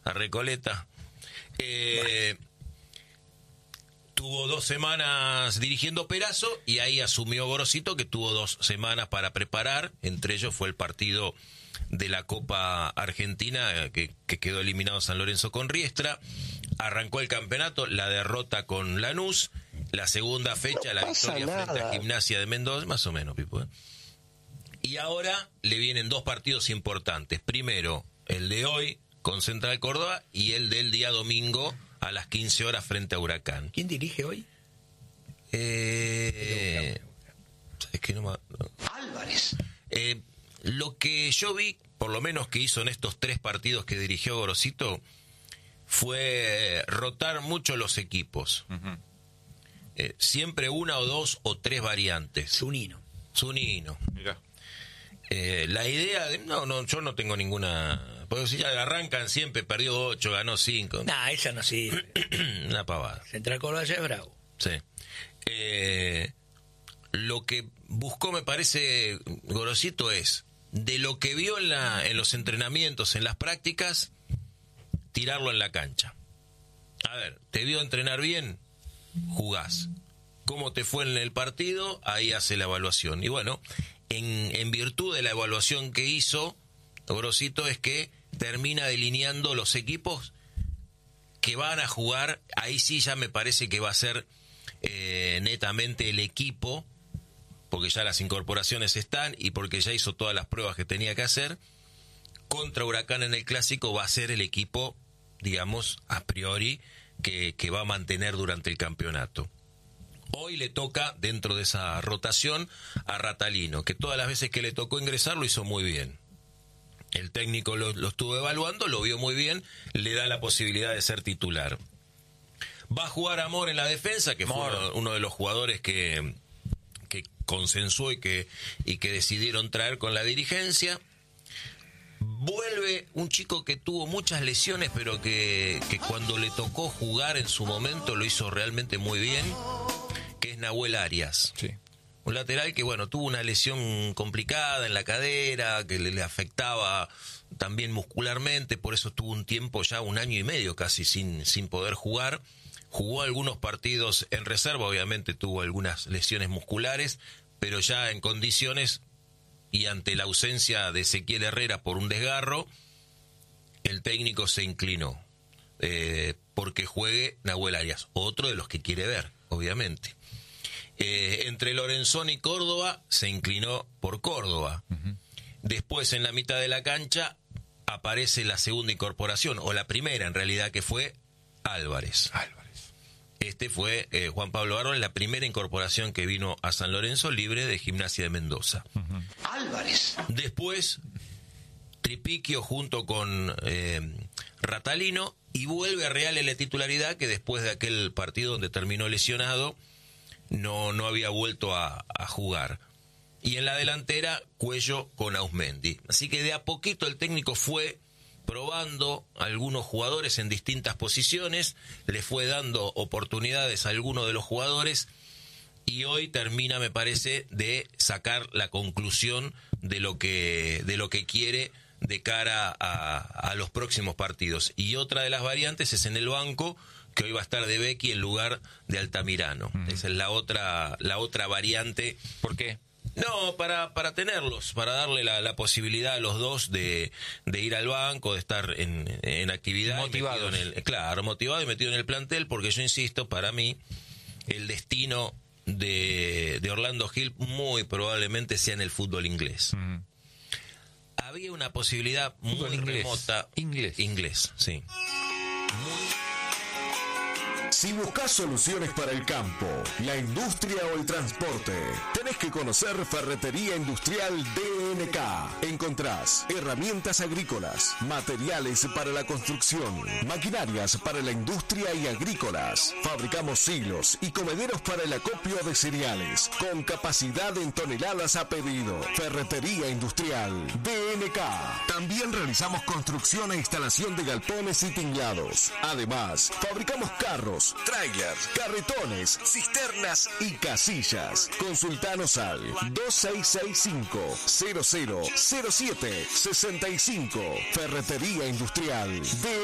a Recoleta. Tuvo 2 semanas dirigiendo Perazo y ahí asumió Gorosito, que tuvo 2 semanas para preparar. Entre ellos fue el partido de la Copa Argentina, que quedó eliminado San Lorenzo con Riestra. Arrancó el campeonato, la derrota con Lanús. La segunda fecha, la victoria frente a Gimnasia de Mendoza, más o menos, Pipo. Y ahora le vienen 2 partidos importantes. Primero, el de hoy con Central Córdoba y el del día domingo a las 15 horas frente a Huracán. ¿Quién dirige hoy? Es que no. Álvarez. Lo que yo vi, por lo menos que hizo en estos 3 partidos que dirigió Gorosito, fue rotar mucho los equipos. Uh-huh. Siempre 1 o 2 o 3 variantes. Zunino. Mirá. La idea de... No, yo no tengo ninguna... Porque si ya arrancan siempre, perdió 8, ganó 5. Nah, esa no sirve. Una pavada. Central Córdoba ya es bravo. Sí. Lo que buscó, me parece, Gorosito es, de lo que vio en los entrenamientos, en las prácticas, tirarlo en la cancha. A ver, ¿te vio entrenar bien? Jugás. ¿Cómo te fue en el partido? Ahí hace la evaluación. Y bueno, en virtud de la evaluación que hizo Gorosito, es que termina delineando los equipos que van a jugar. Ahí sí ya me parece que va a ser netamente el equipo, porque ya las incorporaciones están y porque ya hizo todas las pruebas que tenía que hacer. Contra Huracán en el Clásico va a ser el equipo, digamos, a priori, que va a mantener durante el campeonato. Hoy le toca, dentro de esa rotación, a Ratalino, que todas las veces que le tocó ingresar lo hizo muy bien. El técnico lo estuvo evaluando, lo vio muy bien, le da la posibilidad de ser titular. Va a jugar Amor en la defensa, que fue uno de los jugadores que consensuó y que decidieron traer con la dirigencia. Vuelve un chico que tuvo muchas lesiones, pero que cuando le tocó jugar en su momento lo hizo realmente muy bien, que es Nahuel Arias. Sí. Un lateral que, bueno, tuvo una lesión complicada en la cadera, que le afectaba también muscularmente, por eso tuvo un tiempo, ya 1 año y medio casi, sin poder jugar. Jugó algunos partidos en reserva, obviamente tuvo algunas lesiones musculares, pero ya en condiciones, y ante la ausencia de Ezequiel Herrera por un desgarro, el técnico se inclinó porque juegue Nahuel Arias, otro de los que quiere ver, obviamente. Entre Lorenzón y Córdoba se inclinó por Córdoba. Uh-huh. Después, en la mitad de la cancha, aparece la segunda incorporación, o la primera en realidad, que fue Álvarez. Este fue Juan Pablo Álvarez, la primera incorporación que vino a San Lorenzo, libre de Gimnasia de Mendoza. Uh-huh. Álvarez. Después, Tripiquio junto con Ratalino, y vuelve a Real en la titularidad, que después de aquel partido donde terminó lesionado, no había vuelto a jugar. Y en la delantera, Cuello con Ausmendi. Así que de a poquito el técnico fue probando algunos jugadores en distintas posiciones, le fue dando oportunidades a algunos de los jugadores, y hoy termina, me parece, de sacar la conclusión de lo que quiere de cara a los próximos partidos. Y otra de las variantes es en el banco, que hoy va a estar de Becchi en lugar de Altamirano. Uh-huh. Esa es la otra variante. ¿Por qué? No, para tenerlos, para darle la posibilidad a los dos de ir al banco, de estar en actividad. Motivados. Motivado y metido en el plantel, porque yo insisto, para mí, el destino de Orlando Gil muy probablemente sea en el fútbol inglés. Uh-huh. Había una posibilidad muy remota. Inglés, sí. Si buscas soluciones para el campo, la industria o el transporte, tenés que conocer Ferretería Industrial DNK. Encontrás herramientas agrícolas, materiales para la construcción, maquinarias para la industria y agrícolas. Fabricamos silos y comederos para el acopio de cereales, con capacidad en toneladas a pedido. Ferretería Industrial DNK. También realizamos construcción e instalación de galpones y tinglados. Además, fabricamos carros, trailers, carretones, cisternas y casillas. Consultanos al 2665-000765. Ferretería Industrial